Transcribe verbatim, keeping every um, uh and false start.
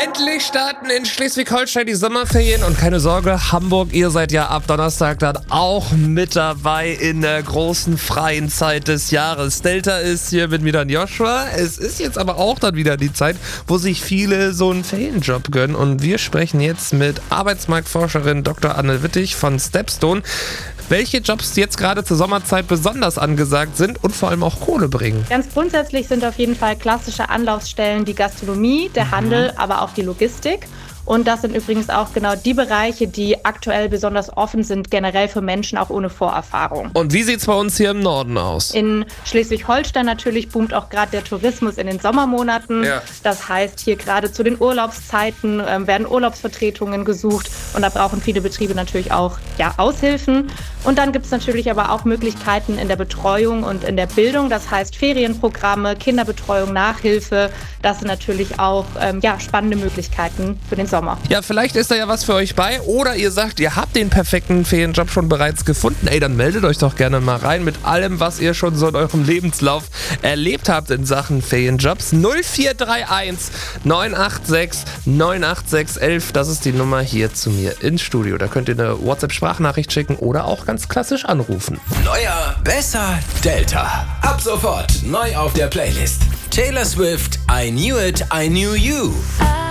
Endlich starten in Schleswig-Holstein die Sommerferien und keine Sorge, Hamburg, ihr seid ja ab Donnerstag dann auch mit dabei in der großen freien Zeit des Jahres. Delta ist hier mit mir dann Joshua. Es ist jetzt aber auch dann wieder die Zeit, wo sich viele so einen Ferienjob gönnen und wir sprechen jetzt mit Arbeitsmarktforscherin Doktor Anne Wittig von Stepstone, welche Jobs jetzt gerade zur Sommerzeit besonders angesagt sind und vor allem auch Kohle bringen. Ganz grundsätzlich sind auf jeden Fall klassische Anlaufstellen die Gastronomie, der Handel, aber auch die Logistik. Und das sind übrigens auch genau die Bereiche, die aktuell besonders offen sind, generell für Menschen auch ohne Vorerfahrung. Und wie sieht's bei uns hier im Norden aus? In Schleswig-Holstein natürlich boomt auch gerade der Tourismus in den Sommermonaten. Ja. Das heißt, hier gerade zu den Urlaubszeiten ähm, werden Urlaubsvertretungen gesucht und da brauchen viele Betriebe natürlich auch ja, Aushilfen. Und dann gibt es natürlich aber auch Möglichkeiten in der Betreuung und in der Bildung. Das heißt Ferienprogramme, Kinderbetreuung, Nachhilfe. Das sind natürlich auch ähm, ja, spannende Möglichkeiten für den Sommer. Ja, vielleicht ist da ja was für euch bei oder ihr sagt, ihr habt den perfekten Ferienjob schon bereits gefunden. Ey, dann meldet euch doch gerne mal rein mit allem, was ihr schon so in eurem Lebenslauf erlebt habt in Sachen Ferienjobs. null vier drei eins neun acht sechs neun acht sechs elf, das ist die Nummer hier zu mir ins Studio. Da könnt ihr eine WhatsApp-Sprachnachricht schicken oder auch ganz klassisch anrufen. Neuer, besser, Delta. Ab sofort neu auf der Playlist. Taylor Swift, I Knew It, I Knew You.